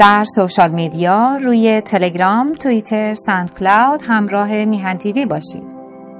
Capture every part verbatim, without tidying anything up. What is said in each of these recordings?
در سوشال میدیا روی تلگرام، توییتر، ساوند کلاود همراه میهن تیوی باشید.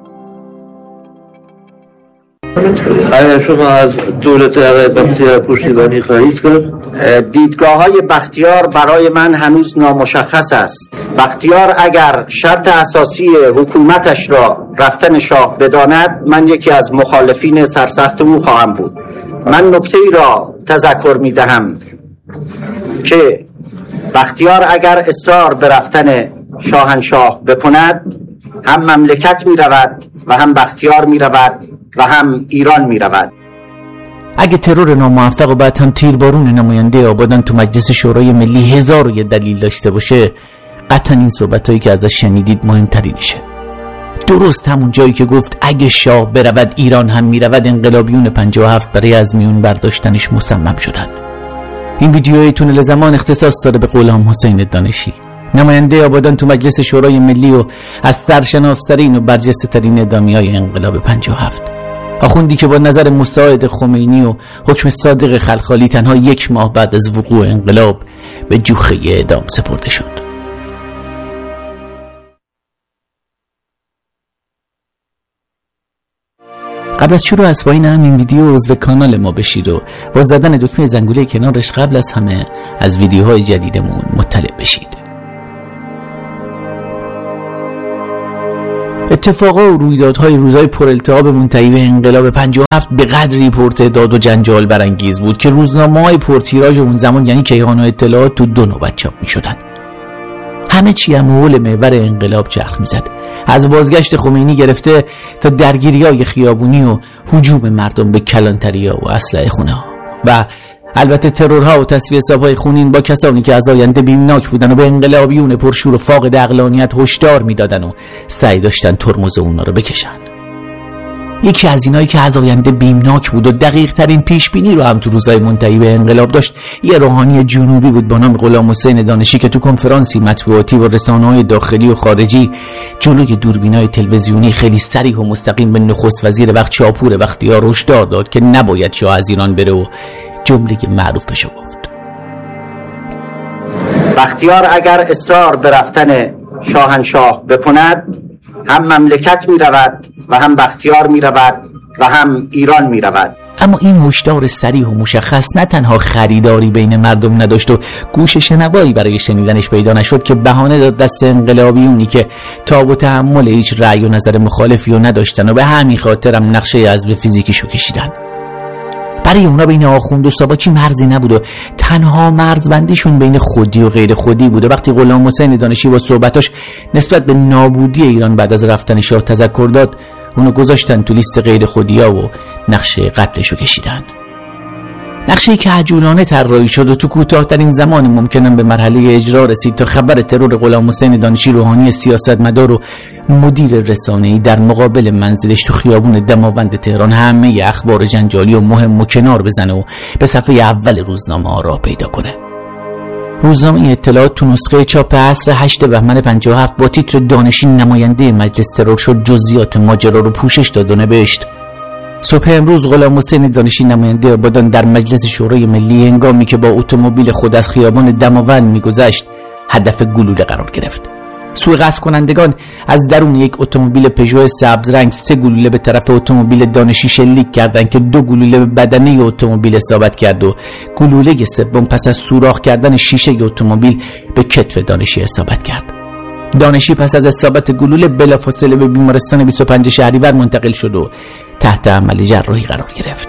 اگر شما از دولت آقای بختیار پشتیبانی خواهید کرد؟ دیدگاه های بختیار برای من هنوز نامشخص است. بختیار اگر شرط اساسی حکومتش را رفتن شاه بداند، من یکی از مخالفین سرسخت او خواهم بود. من نکته ای را تذکر می دهم که بختیار اگر اصرار به رفتن شاهنشاه بکند، هم مملکت می رود و هم بختیار می رود و هم ایران می رود. اگه ترور ناموفق و بعد هم تیربارون نماینده آبادان تو مجلس شورای ملی هزار و یه دلیل داشته باشه، قطعا این صحبتایی که ازش شنیدید مهمترینشه. درست همون جایی که گفت اگه شاه برود ایران هم می رود، انقلابیون پنجاه و هفت برای از میون برداشتنش مصمم شدن. این ویدیوی تونل زمان اختصاص داره به غلام حسین دانشی، نماینده آبادان تو مجلس شورای ملی و از سرشناس‌ترین و برجسته ترین اعدامیه‌های انقلاب پنجاه و هفت. آخوندی که با نظر مساعد خمینی و حکم صادق خلخالی تنها یک ماه بعد از وقوع انقلاب به جوخه اعدام سپرده شد. قبل از شروع از پایین همین ویدیو عضو کانال ما بشید و با زدن دکمه زنگوله کنارش قبل از همه از ویدیوهای جدیدمون مطلع بشید. اتفاقا و رویدادهای روزهای پرالتهاب منتهی به انقلاب پنجاه و هفت به قدری پرتعداد و جنجال برانگیز بود که روزنامه‌های پرتیراژ اون زمان یعنی کیهان و اطلاعات تو دو نوبت چاپ می‌شدن. همه چی هم حول محور انقلاب چرخ می‌زد، از بازگشت خمینی گرفته تا درگیری‌های خیابونی و هجوم مردم به کلانتری‌ها و اسلحه خونه‌ها و البته ترورها و تصفیه حساب‌های خونین با کسانی که از آینده بیمناک بودن و به انقلابیون پرشور و فاقد عقلانیت هشدار میدادن و سعی داشتن ترمز اونا رو بکشن. یکی از اینایی که از آینده بیمناک بود و دقیق ترین پیش بینی رو هم تو روزهای منتهی به انقلاب داشت، یه روحانی جنوبی بود با نام غلام حسین دانشی که تو کنفرانسی مطبوعاتی و رسانه‌های داخلی و خارجی جلوی دوربینای تلویزیونی خیلی صریح و مستقیم به نخست وزیر وقت شاپور بختیار هشدار داد که نباید شاه از ایران بره و جمله معروفشو گفت: بختیار اگر اصرار به رفتن شاهنشاه بکند، هم مملکت می رود و هم بختیار می رود و هم ایران می رود. اما این هشدار صریح و مشخص نه تنها خریداری بین مردم نداشت و گوش شنوایی برای شنیدنش پیدا نشد که بهانه داد دست انقلابیونی که تاب و تحمل هیچ رأی و نظر مخالفی رو نداشتن و به همین خاطر هم نقشه حزب فیزیکیشو کشیدن. برای اونا بین آخوند و ساواکی مرزی نبود و تنها مرزبندیشون بین خودی و غیر خودی بود. و وقتی غلام حسین دانشی با صحبتاش نسبت به نابودی ایران بعد از رفتن شاه تذکر داد، اونو گذاشتن تو لیست غیر خودی‌ها و نقشه قتلشو کشیدن. نقشه‌ای که عجولانه طراحی شد و تو کوتاه‌ترین زمان ممکنن به مرحله اجرا رسید تا خبر ترور غلام حسین دانشی روحانی سیاستمدار و مدیر رسانه‌ای در مقابل منزلش تو خیابون دماوند تهران همه اخبار جنجالی و مهم و کنار بزنه و به صفحه اول روزنامه‌ها را پیدا کنه. روزنامه اطلاعات تو نسخه چاپ عصر هشت بهمن پنجاه و هفت با تیتر دانشی نماینده مجلس ترور شد جزئیات ماجرا رو پوشش داد و نوشت: صبح امروز غلام حسین دانشی نماینده آبادان در مجلس شورای ملی هنگامی که با اتومبیل خود از خیابان دماوند میگذشت هدف گلوله قرار گرفت. سوء قصد کنندگان از درون یک اتومبیل پژو سبز رنگ سه گلوله به طرف اتومبیل دانشی شلیک کردند که دو گلوله به بدنه اتومبیل اصابت کرد و گلوله سوم پس از سوراخ کردن شیشه اتومبیل به کتف دانشی اصابت کرد. دانشی پس از اصابت گلوله بلافاصله به بیمارستان بیست و پنج شهریور منتقل شد و تحت عمل جراحی قرار گرفت.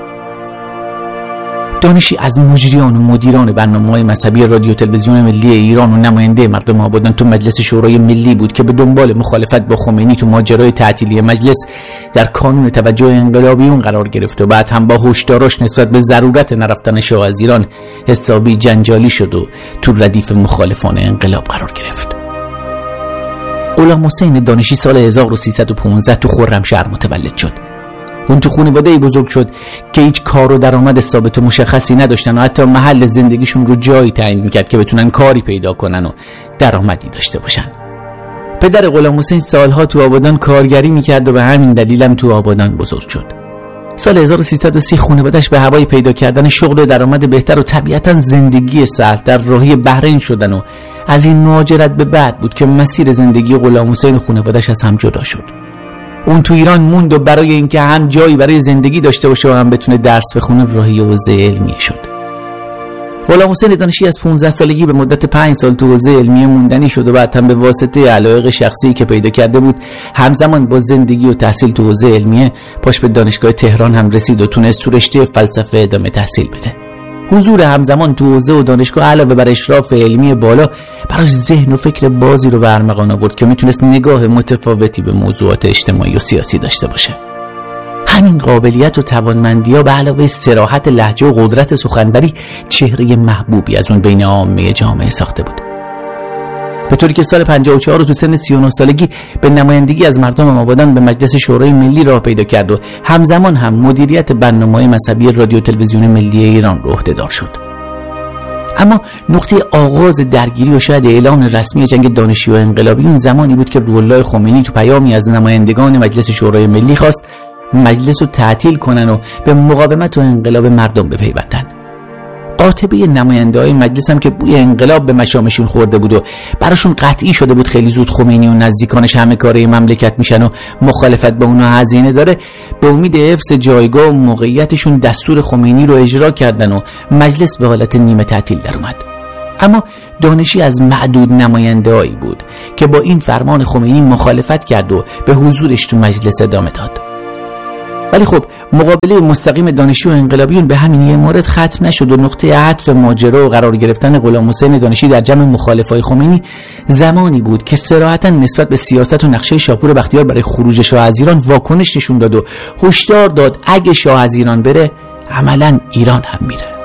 دانشی از مجریان و مدیران برنامه‌های مذهبی رادیو تلویزیون ملی ایران و نماینده مردم آبادان تو مجلس شورای ملی بود که به دنبال مخالفت با خمینی تو ماجرای تعطیلی مجلس در کانون توجه انقلابیون قرار گرفت و بعد هم با هشداراش نسبت به ضرورت نرفتن شاه از ایران حسابی جنجالی شد و تو ردیف مخالفان انقلاب قرار گرفت. غلام حسین دانشی سال هزار و سیصد و پانزده تو خرمشهر متولد شد. اون تو خانواده‌ای بزرگ شد که هیچ کار و درآمد ثابت و مشخصی نداشتن و حتی محل زندگیشون رو جایی تعیین می‌کرد که بتونن کاری پیدا کنن و درآمدی داشته باشن. پدر غلام حسین سالها تو آبادان کارگری می‌کرد و به همین دلیل هم تو آبادان بزرگ شد. سال هزار و سیصد و سی خانواده‌اش به هوای پیدا کردن شغل و درآمد بهتر و طبیعتاً زندگی سهل در راهی بحرین شدن و از این مهاجرت به بعد بود که مسیر زندگی غلام حسین و خانواده‌اش از هم جدا شد. اون تو ایران موند و برای اینکه هم جایی برای زندگی داشته باشه و هم بتونه درس بخونه راهی حوزه علمیه شد. غلام حسین دانشی از پانزده سالگی به مدت پنج سال تو حوزه علمیه موندنی شد و بعد هم به واسطه علایق شخصی که پیدا کرده بود همزمان با زندگی و تحصیل تو حوزه علمیه پاش به دانشگاه تهران هم رسید و تونست تو رشته فلسفه ادامه تحصیل بده. حضور همزمان تو حوزه و دانشگاه علاوه بر اشراف علمی بالا براش ذهن و فکر بازی رو به ارمغان آورد که میتونست نگاه متفاوتی به موضوعات اجتماعی و سیاسی داشته باشه. همین قابلیت و توانمندی‌ها به علاوه صراحت لهجه و قدرت سخنوری چهره محبوبی از اون بین عامه جامعه ساخته بود. به طوری که سال پنجاه و چهار تو سن سی و نه سالگی به نمایندگی از مردم آبادان به مجلس شورای ملی راه پیدا کرد و همزمان هم مدیریت برنامه‌های مذهبی رادیو تلویزیون ملی ایران رو عهده‌دار شد. اما نقطه آغاز درگیری و شاید اعلان رسمی جنگ دانشجو و انقلابیون زمانی بود که روح‌الله خمینی تو پیامی از نمایندگان مجلس شورای ملی خواست مجلس رو تعطیل کنن و به مقاومت و انقلاب مردم بپیوندن. قاطبه نماینده های مجلس هم که بوی انقلاب به مشامشون خورده بود و براشون قطعی شده بود خیلی زود خمینی و نزدیکانش همه کاره مملکت میشن و مخالفت با اونا هزینه داره، به امید حفظ جایگاه و موقعیتشون دستور خمینی رو اجرا کردن و مجلس به حالت نیمه تعطیل در اومد. اما دانشی از معدود نماینده‌هایی بود که با این فرمان خمینی مخالفت کرد و به حضورش تو مجلس ادامه داد. ولی خب مقابله مستقیم دانشجو و انقلابیون به همین یه مورد ختم نشد و نقطه عطف ماجرا و قرار گرفتن غلام حسین دانشی در جمع مخالفای خمینی زمانی بود که صراحتاً نسبت به سیاست و نقشه شاپور بختیار برای خروج شاه از ایران واکنش نشون داد و هشدار داد اگه شاه از ایران بره عملاً ایران هم میره.